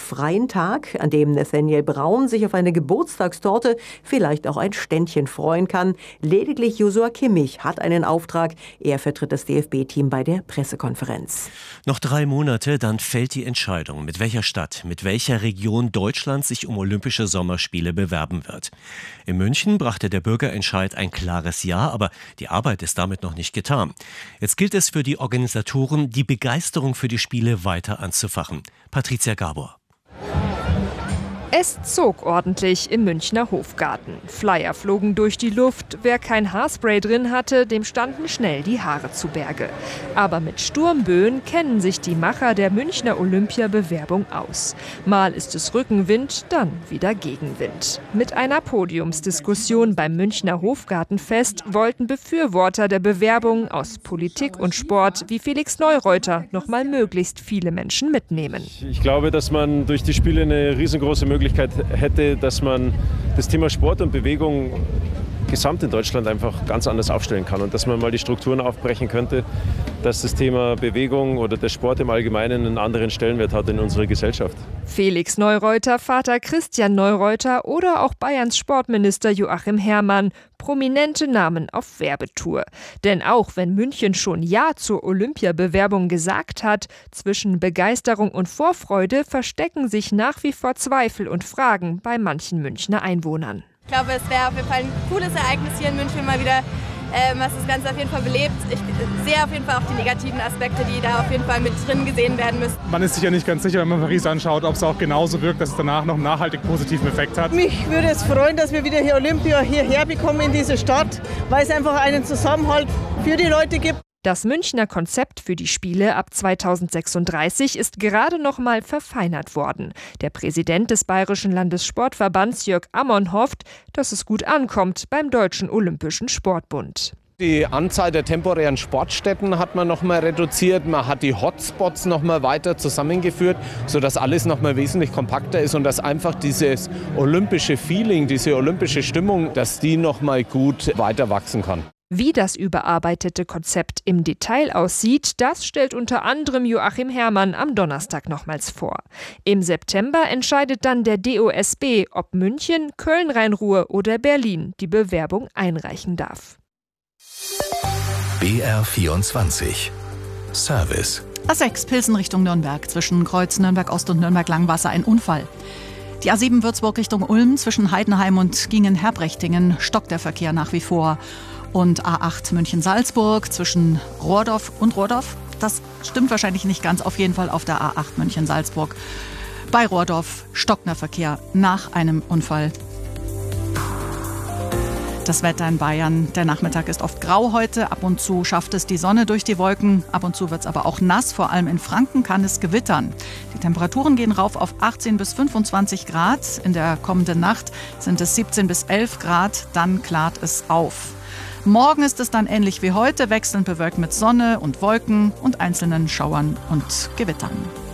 freien Tag, an dem Nathaniel Braun sich auf eine Geburtstagstorte, vielleicht auch ein Ständchen freuen kann. Lediglich Joshua Kimmich hat einen Auftrag. Er vertritt das DFB-Team bei der Pressekonferenz. Noch 3 Monate, dann fällt die Entscheidung, mit welcher Stadt, mit welcher Region Deutschland sich um Olympische Sommerspiele bewerben wird. In München brachte der Bürgerentscheid ein klares Ja, aber die Arbeit ist damit noch nicht getan. Jetzt gilt es für die Organisatoren, die Begeisterung für die Spiele weiter anzufachen. Patricia Gabor. Es zog ordentlich im Münchner Hofgarten. Flyer flogen durch die Luft. Wer kein Haarspray drin hatte, dem standen schnell die Haare zu Berge. Aber mit Sturmböen kennen sich die Macher der Münchner Olympiabewerbung aus. Mal ist es Rückenwind, dann wieder Gegenwind. Mit einer Podiumsdiskussion beim Münchner Hofgartenfest wollten Befürworter der Bewerbung aus Politik und Sport wie Felix Neureuter noch mal möglichst viele Menschen mitnehmen. Ich glaube, dass man durch die Spiele eine riesengroße Möglichkeit hätte, dass man das Thema Sport und Bewegung gesamt in Deutschland einfach ganz anders aufstellen kann und dass man mal die Strukturen aufbrechen könnte, dass das Thema Bewegung oder der Sport im Allgemeinen einen anderen Stellenwert hat in unserer Gesellschaft. Felix Neureuter, Vater Christian Neureuter oder auch Bayerns Sportminister Joachim Herrmann, prominente Namen auf Werbetour. Denn auch wenn München schon Ja zur Olympiabewerbung gesagt hat, zwischen Begeisterung und Vorfreude verstecken sich nach wie vor Zweifel und Fragen bei manchen Münchner Einwohnern. Ich glaube, es wäre auf jeden Fall ein cooles Ereignis hier in München mal wieder, was das Ganze auf jeden Fall belebt. Ich sehe auf jeden Fall auch die negativen Aspekte, die da auf jeden Fall mit drin gesehen werden müssen. Man ist sich ja nicht ganz sicher, wenn man Paris anschaut, ob es auch genauso wirkt, dass es danach noch einen nachhaltig positiven Effekt hat. Mich würde es freuen, dass wir wieder hier Olympia hierher bekommen in diese Stadt, weil es einfach einen Zusammenhalt für die Leute gibt. Das Münchner Konzept für die Spiele ab 2036 ist gerade noch mal verfeinert worden. Der Präsident des Bayerischen Landessportverbands Jörg Ammon hofft, dass es gut ankommt beim Deutschen Olympischen Sportbund. Die Anzahl der temporären Sportstätten hat man noch mal reduziert. Man hat die Hotspots noch mal weiter zusammengeführt, sodass alles noch mal wesentlich kompakter ist und dass einfach dieses olympische Feeling, diese olympische Stimmung, dass die noch mal gut weiter wachsen kann. Wie das überarbeitete Konzept im Detail aussieht, das stellt unter anderem Joachim Herrmann am Donnerstag nochmals vor. Im September entscheidet dann der DOSB, ob München, Köln-Rhein-Ruhr oder Berlin die Bewerbung einreichen darf. BR24 Service. A6 Pilsen Richtung Nürnberg, zwischen Kreuz Nürnberg-Ost und Nürnberg-Langwasser ein Unfall. Die A7 Würzburg Richtung Ulm, zwischen Heidenheim und Gingen-Herbrechtingen stockt der Verkehr nach wie vor. Und A8 München-Salzburg zwischen Rohrdorf und Rohrdorf. Das stimmt wahrscheinlich nicht ganz, auf jeden Fall auf der A8 München-Salzburg. Bei Rohrdorf stockender Verkehr nach einem Unfall. Das Wetter in Bayern. Der Nachmittag ist oft grau heute. Ab und zu schafft es die Sonne durch die Wolken. Ab und zu wird es aber auch nass. Vor allem in Franken kann es gewittern. Die Temperaturen gehen rauf auf 18 bis 25 Grad. In der kommenden Nacht sind es 17 bis 11 Grad. Dann klart es auf. Morgen ist es dann ähnlich wie heute, wechselnd bewölkt mit Sonne und Wolken und einzelnen Schauern und Gewittern.